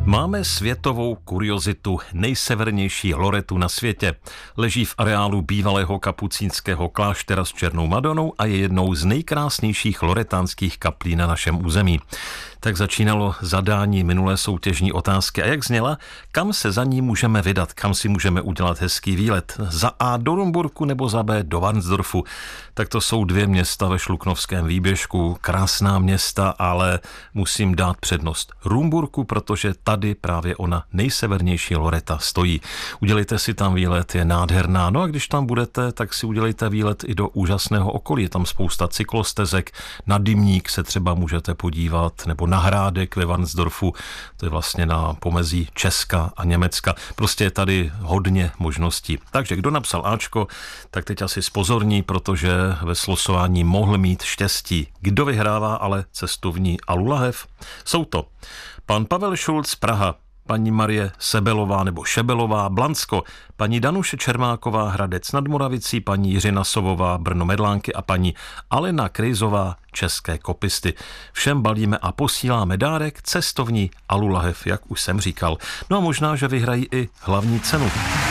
Máme světovou kuriozitu, nejsevernější loretu na světě. Leží v areálu bývalého kapucínského kláštera s Černou Madonou a je jednou z nejkrásnějších loretánských kaplí na našem území. Tak začínalo zadání minulé soutěžní otázky. A jak zněla? Kam se za ní můžeme vydat? Kam si můžeme udělat hezký výlet? Za A do Rumburku nebo za B do Varnsdorfu? Tak to jsou dvě města ve Šluknovském výběžku. Krásná města, ale musím dát přednost Rumburku, protože tady právě ona nejsevernější loreta stojí. Udělejte si tam výlet, je nádherná. No a když tam budete, tak si udělejte výlet i do úžasného okolí. Je tam spousta cyklostezek. Na Dymník se třeba můžete podívat, nebo na Hrádek ve Varnsdorfu, to je vlastně na pomezí Česka a Německa. Prostě je tady hodně možností. Takže kdo napsal Ačko, tak teď asi zpozorní, protože ve slosování mohl mít štěstí. Kdo vyhrává ale cestovní alulahev? Jsou to pan Pavel Šulc, Praha, paní Marie Sebelová nebo Šebelová, Blansko, paní Danuše Čermáková, Hradec nad Moravicí, paní Jiřina Sovová, Brno Medlánky a paní Alena Krejzová, České Kopisty. Všem balíme a posíláme dárek, cestovní alulahev, jak už jsem říkal. No a možná, že vyhrají i hlavní cenu.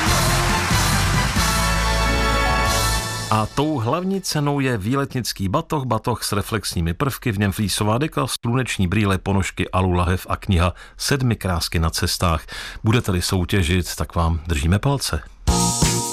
A tou hlavní cenou je výletnický batoh s reflexními prvky, v něm flísová deka, sluneční brýle, ponožky, alulahev a kniha 7 krásky na cestách. Budete-li soutěžit, tak vám držíme palce.